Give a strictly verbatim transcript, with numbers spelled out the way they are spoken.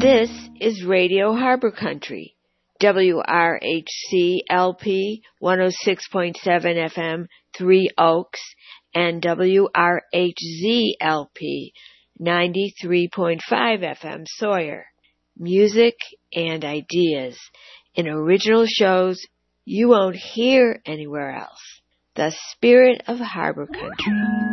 This is Radio Harbor Country, W R H C L P one oh six point seven F M, Three Oaks, and W R H Z L P ninety-three point five F M, Sawyer. Music and ideas in original shows you won't hear anywhere else. The spirit of Harbor Country.